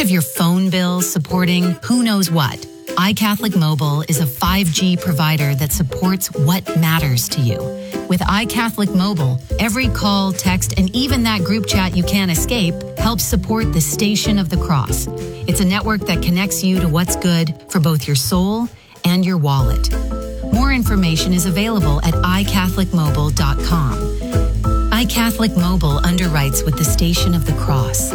of your phone bill supporting who knows what, iCatholic Mobile is a 5G provider that supports what matters to you. With iCatholic Mobile, every call, text, and even that group chat you can't escape helps support the Station of the Cross. It's a network that connects you to what's good for both your soul and your wallet. More information is available at iCatholicMobile.com. iCatholic Mobile underwrites with the Station of the Cross.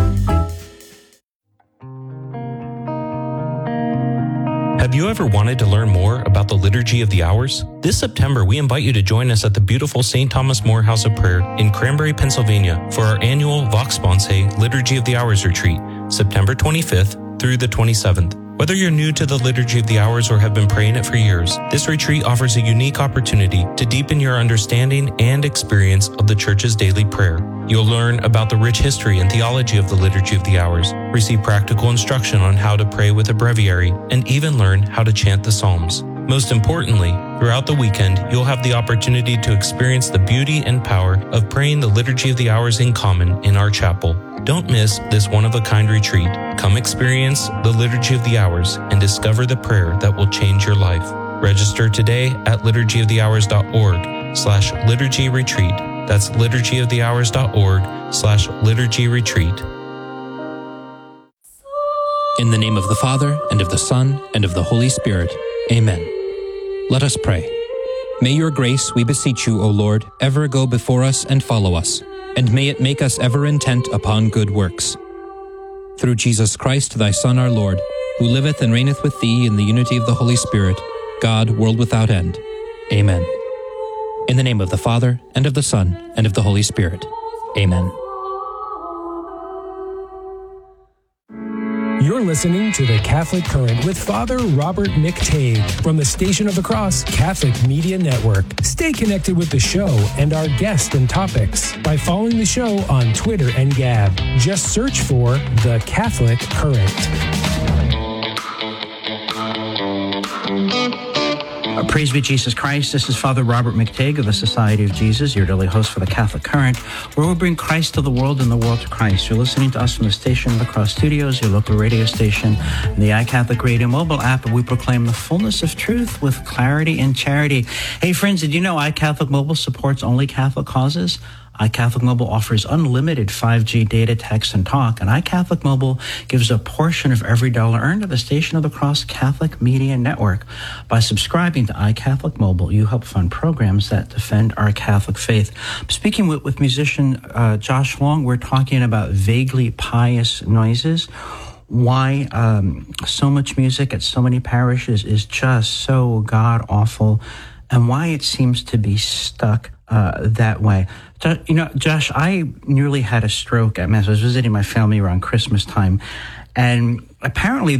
Have you ever wanted to learn more about the Liturgy of the Hours? This September, we invite you to join us at the beautiful St. Thomas More House of Prayer in Cranberry, Pennsylvania for our annual Vox Sponsae Liturgy of the Hours retreat, September 25th through the 27th. Whether you're new to the Liturgy of the Hours or have been praying it for years, this retreat offers a unique opportunity to deepen your understanding and experience of the Church's daily prayer. You'll learn about the rich history and theology of the Liturgy of the Hours, receive practical instruction on how to pray with a breviary, and even learn how to chant the Psalms. Most importantly, throughout the weekend, you'll have the opportunity to experience the beauty and power of praying the Liturgy of the Hours in common in our chapel. Don't miss this one-of-a-kind retreat. Come experience the Liturgy of the Hours and discover the prayer that will change your life. Register today at liturgyofthehours.org/liturgy retreat. That's liturgyofthehours.org/liturgy retreat. In the name of the Father, and of the Son, and of the Holy Spirit. Amen. Let us pray. May your grace, we beseech you, O Lord, ever go before us and follow us, and may it make us ever intent upon good works. Through Jesus Christ, thy Son, our Lord, who liveth and reigneth with thee in the unity of the Holy Spirit, God, world without end. Amen. In the name of the Father, and of the Son, and of the Holy Spirit. Amen. You're listening to The Catholic Current with Father Robert McTague from the Station of the Cross Catholic Media Network. Stay connected with the show and our guests and topics by following the show on Twitter and Gab. Just search for The Catholic Current. Praise be Jesus Christ. This is Father Robert McTague of the Society of Jesus, your daily host for the Catholic Current, where we bring Christ to the world and the world to Christ. You're listening to us from the Station of the Cross Studios, your local radio station, and the iCatholic Radio mobile app, and we proclaim the fullness of truth with clarity and charity. Hey friends, did you know iCatholic Mobile supports only Catholic causes? iCatholic Mobile offers unlimited 5G data, text, and talk, and iCatholic Mobile gives a portion of every dollar earned to the Station of the Cross Catholic Media Network. By subscribing to iCatholic Mobile, you help fund programs that defend our Catholic faith. Speaking with musician Josh Long, we're talking about vaguely pious noises. Why so much music at so many parishes is just so god-awful, and why it seems to be stuck that way. You know, Josh, I nearly had a stroke at Mass. I was visiting my family around Christmas time, and apparently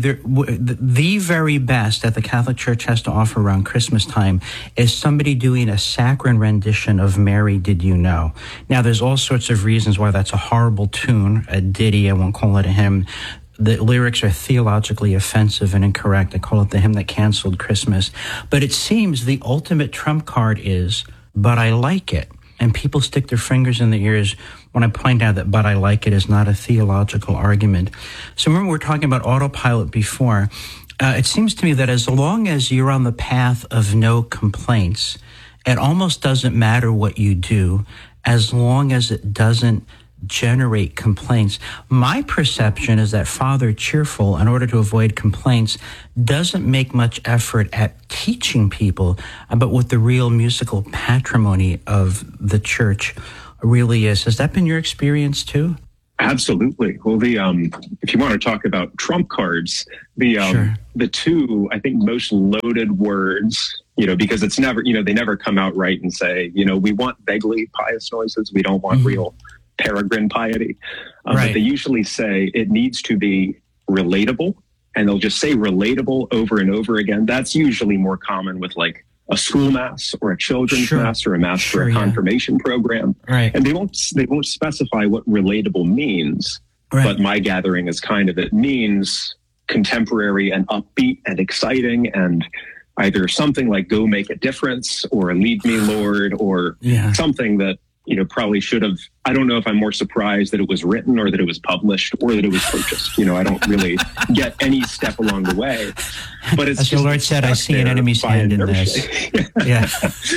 the very best that the Catholic Church has to offer around Christmas time is somebody doing a saccharine rendition of Mary, Did You Know? Now, there's all sorts of reasons why that's a horrible tune, a ditty, I won't call it a hymn. The lyrics are theologically offensive and incorrect. I call it the hymn that canceled Christmas. But it seems the ultimate trump card is, but I like it. And people stick their fingers in their ears when I point out that but I like it is not a theological argument. So remember, we were talking about autopilot before. It seems to me that as long as you're on the path of no complaints, it almost doesn't matter what you do as long as it doesn't generate complaints. My perception is that Father Cheerful, in order to avoid complaints, doesn't make much effort at teaching people about what the real musical patrimony of the Church really is. Has that been your experience too? Absolutely. Well, if you want to talk about trump cards, the two, I think, most loaded words, because it's never, they never come out right and say, we want vaguely pious noises. We don't want real peregrine piety. But they usually say it needs to be relatable, and they'll just say relatable over and over again. That's usually more common with like a school mass or a children's mass or a mass for a confirmation program. And they won't specify what relatable means. But my gathering is kind of, it means contemporary and upbeat and exciting, and either something like Go Make a Difference or Lead Me Lord, or something that probably should have. I don't know if I'm more surprised that it was written or that it was published or that it was purchased. I don't really get any step along the way. But it's as the Lord said, I see an enemy's hand in this. Yeah,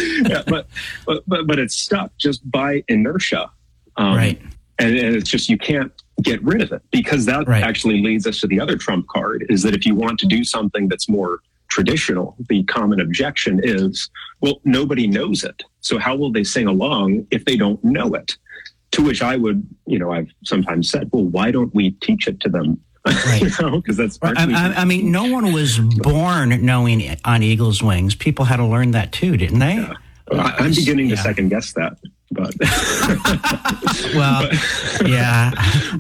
but it's stuck just by inertia. Right. And it's just, you can't get rid of it, because that actually leads us to the other trump card, is that if you want to do something that's more traditional, the common objection is, well, nobody knows it. So how will they sing along if they don't know it? To which I would, I've sometimes said, well, why don't we teach it to them? Right. Because that's. I mean, no one was born knowing On Eagle's Wings. People had to learn that too, didn't they? Yeah. I'm beginning to second guess that. But well, yeah,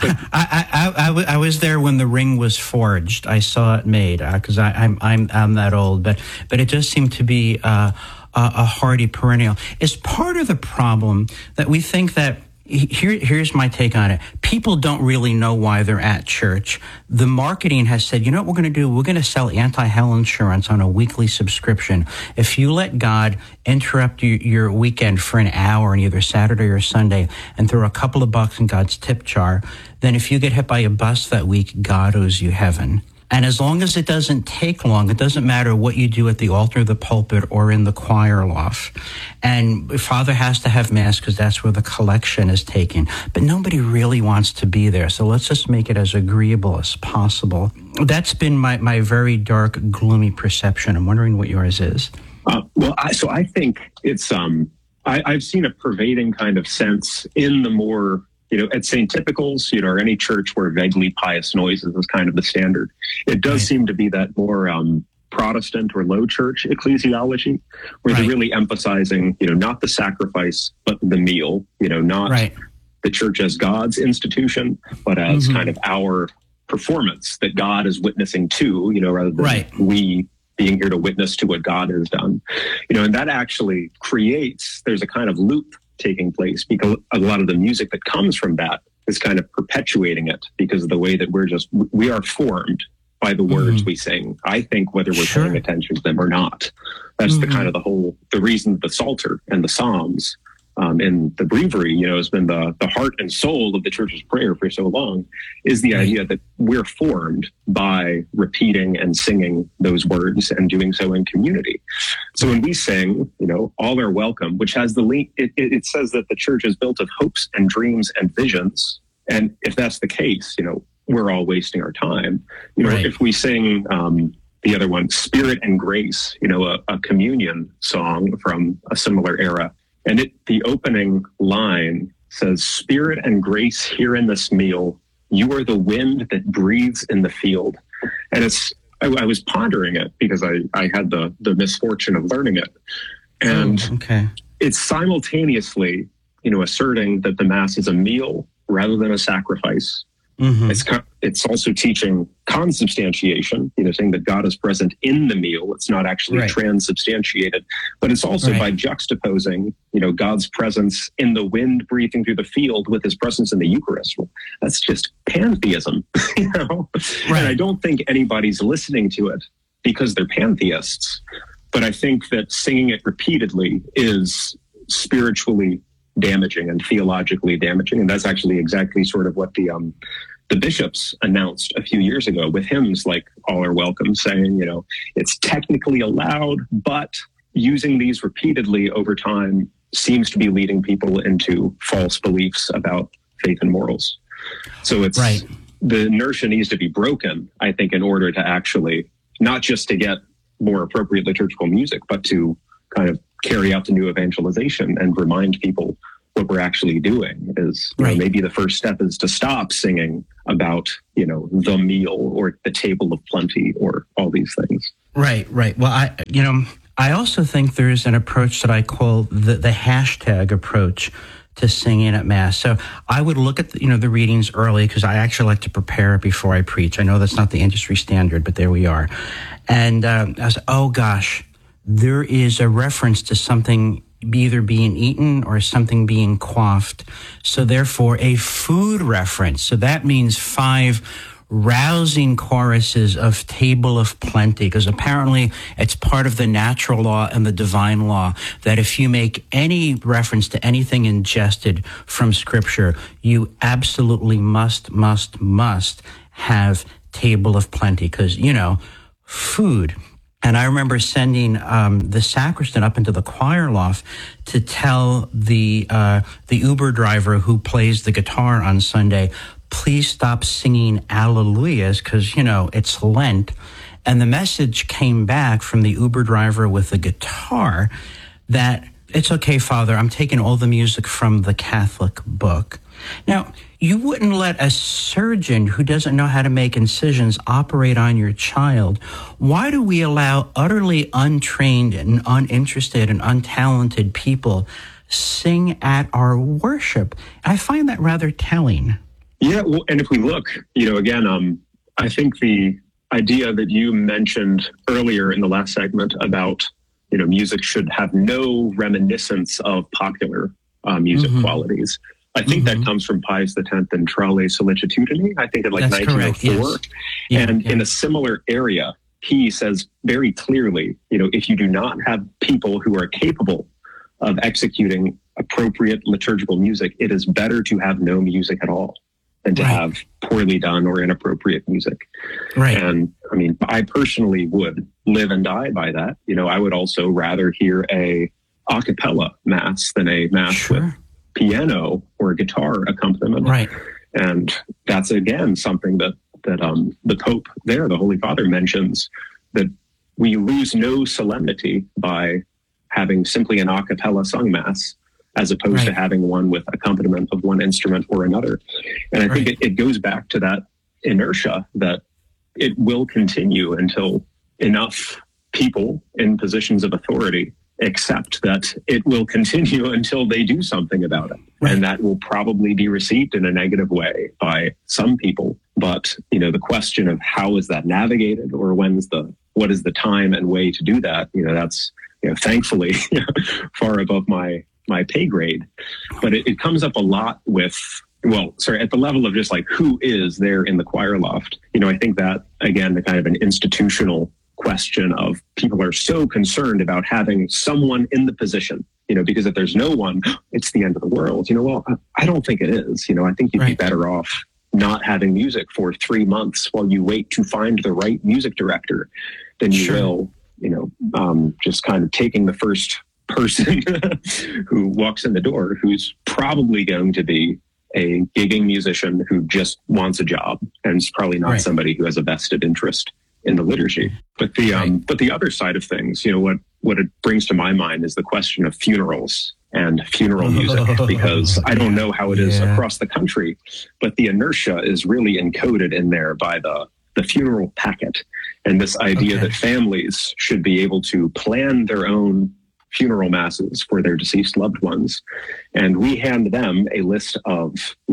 I was there when The Ring was forged. I saw it made because I'm that old. But it does seem to be a hardy perennial. It's part of the problem that we think that. Here's my take on it. People don't really know why they're at church. The marketing has said, you know what we're going to do? We're going to sell anti-hell insurance on a weekly subscription. If you let God interrupt your weekend for an hour on either Saturday or Sunday and throw a couple of bucks in God's tip jar, then if you get hit by a bus that week, God owes you heaven. And as long as it doesn't take long, it doesn't matter what you do at the altar, the pulpit, or in the choir loft. And Father has to have Mass because that's where the collection is taken. But nobody really wants to be there. So let's just make it as agreeable as possible. That's been my very dark, gloomy perception. I'm wondering what yours is. So I think it's, I've seen a pervading kind of sense in the more, at St. Typical's, or any church where vaguely pious noises is kind of the standard. It does seem to be that more Protestant or low church ecclesiology, where they're really emphasizing, not the sacrifice, but the meal, not the church as God's institution, but as kind of our performance that God is witnessing to, rather than we being here to witness to what God has done. And that actually there's a kind of loop taking place, because a lot of the music that comes from that is kind of perpetuating it, because of the way that we are formed by the words we sing. I think whether we're paying attention to them or not. That's the kind of the reason the Psalter and the Psalms in the breviary, has been the heart and soul of the church's prayer for so long, is the idea that we're formed by repeating and singing those words and doing so in community. So when we sing, all are welcome, which has the link, it says that the church is built of hopes and dreams and visions. And if that's the case, we're all wasting our time. If we sing the other one, Spirit and Grace, a communion song from a similar era, and the opening line says, Spirit and grace here in this meal, you are the wind that breathes in the field. And I was pondering it because I had the misfortune of learning it. And it's simultaneously, asserting that the Mass is a meal rather than a sacrifice. It's also teaching consubstantiation, saying that God is present in the meal. It's not actually transubstantiated, but it's also by juxtaposing, God's presence in the wind breathing through the field with his presence in the Eucharist. Well, that's just pantheism, And I don't think anybody's listening to it because they're pantheists, but I think that singing it repeatedly is spiritually damaging and theologically damaging. And that's actually exactly sort of what the bishops announced a few years ago with hymns like All Are Welcome, saying, it's technically allowed, but using these repeatedly over time seems to be leading people into false beliefs about faith and morals. So it's the inertia needs to be broken, I think, in order to actually not just to get more appropriate liturgical music, but to kind of carry out the new evangelization and remind people what we're actually doing is maybe the first step is to stop singing about, the meal or the table of plenty or all these things. Right. Well, I also think there's an approach that I call the hashtag approach to singing at Mass. So I would look at the readings early, because I actually like to prepare it before I preach. I know that's not the industry standard, but there we are. And I was, oh gosh, there is a reference to something either being eaten or something being quaffed. So therefore a food reference. So that means 5 rousing choruses of Table of Plenty, because apparently it's part of the natural law and the divine law that if you make any reference to anything ingested from Scripture, you absolutely must have Table of Plenty, because, food. And I remember sending the sacristan up into the choir loft to tell the Uber driver who plays the guitar on Sunday, please stop singing Alleluias, because, it's Lent. And the message came back from the Uber driver with the guitar that, it's okay, Father, I'm taking all the music from the Catholic book. Now, you wouldn't let a surgeon who doesn't know how to make incisions operate on your child. Why do we allow utterly untrained and uninterested and untalented people sing at our worship? I find that rather telling. Yeah, well, and if we look, again, I think the idea that you mentioned earlier in the last segment about, music should have no reminiscence of popular music qualities. I think that comes from Pius X and Trale Sollicitudine, I think in 1904. Correct, yes. And in a similar area, he says very clearly, if you do not have people who are capable of executing appropriate liturgical music, it is better to have no music at all than to have poorly done or inappropriate music. Right. And I personally would live and die by that. I would also rather hear a cappella mass than a mass with piano or guitar accompaniment. Right. And that's, again, something that the Pope there, the Holy Father, mentions, that we lose no solemnity by having simply an a cappella sung mass as opposed to having one with accompaniment of one instrument or another. And I think it goes back to that inertia that it will continue until enough people in positions of authority accept that it will continue until they do something about it. Right. And that will probably be received in a negative way by some people. But, the question of how is that navigated, or what is the time and way to do that? That's, thankfully far above my pay grade. But it comes up a lot with, at the level of just who is there in the choir loft. I think that, again, the kind of an institutional question of people are so concerned about having someone in the position, because if there's no one, it's the end of the world. Well, I don't think it is. I think you'd be better off not having music for 3 months while you wait to find the right music director than you will, just kind of taking the first person who walks in the door, who's probably going to be a gigging musician who just wants a job, and is probably not somebody who has a vested interest in the liturgy. But the other side of things, what it brings to my mind is the question of funerals and funeral music, because I don't know how it is across the country, but the inertia is really encoded in there by the funeral packet, and this idea that families should be able to plan their own funeral masses for their deceased loved ones. And we hand them a list of,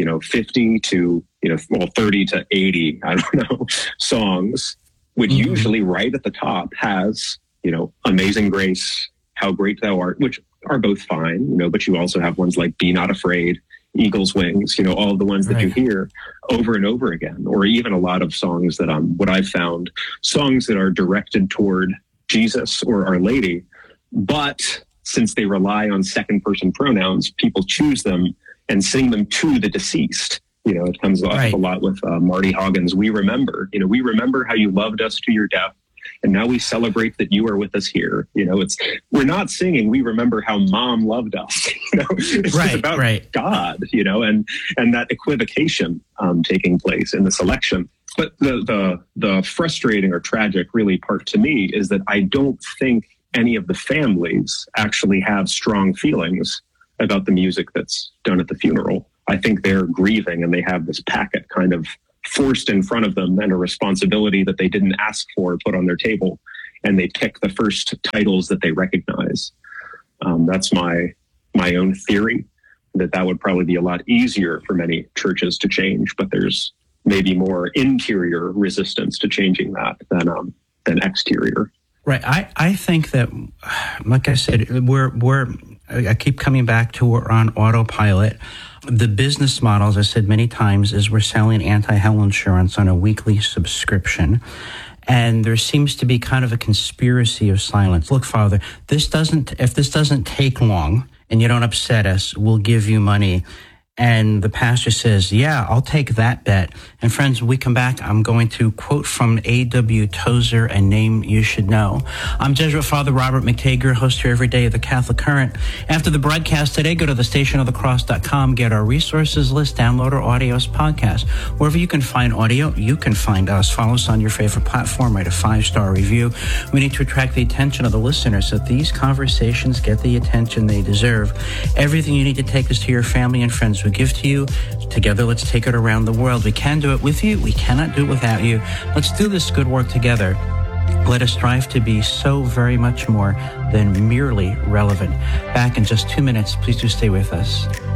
50 to, 30 to 80, I don't know, songs, which usually right at the top has, Amazing Grace, How Great Thou Art, which are both fine, but you also have ones like Be Not Afraid, Eagle's Wings, all of the ones that you hear over and over again, or even a lot of songs that what I've found, songs that are directed toward Jesus or Our Lady, but since they rely on second person pronouns, people choose them and sing them to the deceased. It comes up a lot with Marty Haugen's We Remember. We remember how you loved us to your death, and now we celebrate that you are with us here. We're not singing We Remember how Mom loved us. It's about God, and that equivocation taking place in the selection. But the frustrating or tragic really part to me is that I don't think any of the families actually have strong feelings about the music that's done at the funeral. I think they're grieving, and they have this packet kind of forced in front of them, and a responsibility that they didn't ask for put on their table, and they pick the first titles that they recognize. That's my own theory, that would probably be a lot easier for many churches to change, but there's maybe more interior resistance to changing that than exterior. Right. I think that, like I said, I keep coming back to we're on autopilot. The business model, as I said many times, is we're selling anti-hell insurance on a weekly subscription. And there seems to be kind of a conspiracy of silence. Look, Father, if this doesn't take long and you don't upset us, we'll give you money. And the pastor says, yeah, I'll take that bet. And friends, when we come back, I'm going to quote from A.W. Tozer, a name you should know. I'm Jesuit Father Robert McTague, host here every day of the Catholic Current. After the broadcast today, go to thestationofthecross.com, get our resources list, download our audios podcast. Wherever you can find audio, you can find us. Follow us on your favorite platform, write a 5-star review. We need to attract the attention of the listeners so that these conversations get the attention they deserve. Everything you need to take us to your family and friends we give to you. Together, let's take it around the world. We can do it with you. We cannot do it without you. Let's do this good work together. Let us strive to be so very much more than merely relevant. Back in just 2 minutes. Please do stay with us.